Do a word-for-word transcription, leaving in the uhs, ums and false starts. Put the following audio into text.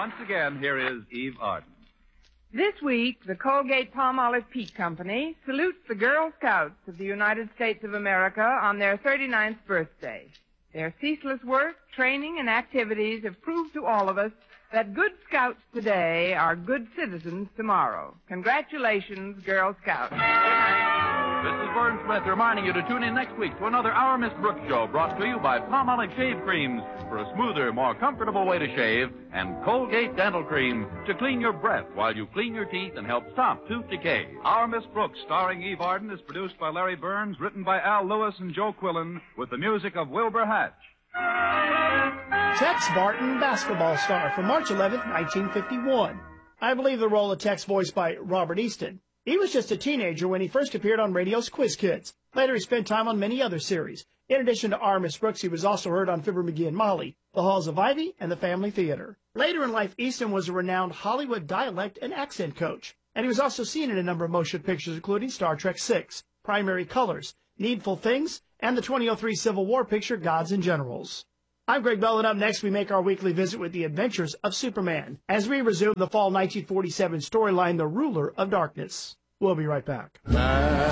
once again, here is Eve Arden. This week, the Colgate-Palmolive Peak Company salutes the Girl Scouts of the United States of America on their thirty-ninth birthday. Their ceaseless work, training, and activities have proved to all of us that good Scouts today are good citizens tomorrow. Congratulations, Girl Scouts. Good night. This is Vern Smith reminding you to tune in next week to another Our Miss Brooks show brought to you by Palmolive Shave Creams for a smoother, more comfortable way to shave, and Colgate Dental Cream to clean your breath while you clean your teeth and help stop tooth decay. Our Miss Brooks, starring Eve Arden, is produced by Larry Burns, written by Al Lewis and Joe Quillen, with the music of Wilbur Hatch. Tex Barton, basketball star, from March eleventh, nineteen fifty-one. I believe the role of Tex, voiced by Robert Easton. He was just a teenager when he first appeared on radio's Quiz Kids. Later, he spent time on many other series. In addition to Our Miss Brooks, he was also heard on Fibber McGee and Molly, The Halls of Ivy, and The Family Theater. Later in life, Easton was a renowned Hollywood dialect and accent coach, and he was also seen in a number of motion pictures, including Star Trek six, Primary Colors, Needful Things, and the twenty oh three Civil War picture, Gods and Generals. I'm Greg Bell, and up next we make our weekly visit with the adventures of Superman, as we resume the fall nineteen forty-seven storyline, The Ruler of Darkness. We'll be right back.